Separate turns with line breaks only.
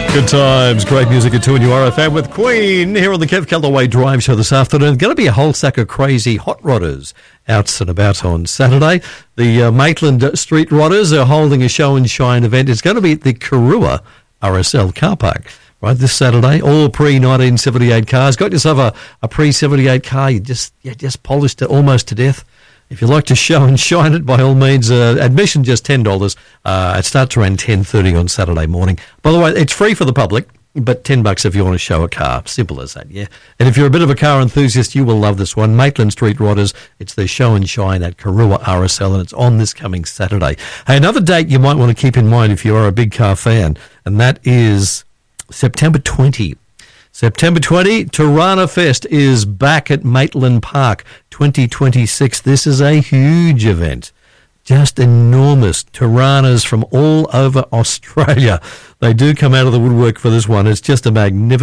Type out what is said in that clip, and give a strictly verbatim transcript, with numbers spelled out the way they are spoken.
Good times, great music at two and you are a fan with Queen here on the Kev Callaway Drive Show this afternoon. Going to be a whole sack of crazy hot rodders out and about on Saturday. The uh, Maitland Street Rodders are holding a show and shine event. It's going to be at the Karua R S L car park, right, this Saturday. All pre nineteen seventy-eight cars. Got yourself a, a pre seventy-eight car, you just you just polished it almost to death. If you like to show and shine it, by all means, uh, admission just ten dollars. Uh, it starts around ten thirty on Saturday morning. By the way, it's free for the public, but ten bucks if you want to show a car. Simple as that, yeah. And if you're a bit of a car enthusiast, you will love this one. Maitland Street Rodders. It's their show and shine at Karua R S L, and it's on this coming Saturday. Hey, another date you might want to keep in mind if you are a big car fan, and that is September twentieth. September twentieth, Tirana Fest is back at Maitland Park twenty twenty-six. This is a huge event. Just enormous. Tiranas from all over Australia. They do come out of the woodwork for this one. It's just a magnificent